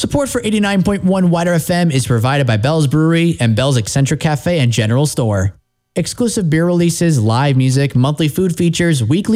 Support for 89.1 Wider FM is provided by Bell's Brewery and Bell's Eccentric Cafe and General Store. Exclusive beer releases, live music, monthly food features, weekly